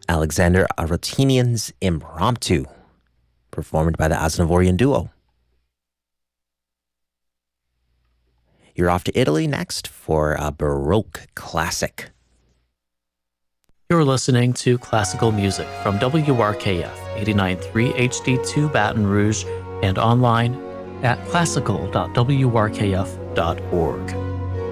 Alexander Arotinian's Impromptu, performed by the Aznavourian Duo. You're off to Italy next for a Baroque classic. You're listening to classical music from WRKF 89.3 HD2 Baton Rouge and online at classical.wrkf.org.